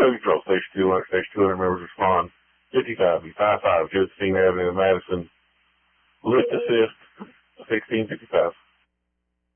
Cody Patrol, Station 200 members respond. 55 Josephine Avenue, Madison. Lift assist, 1655.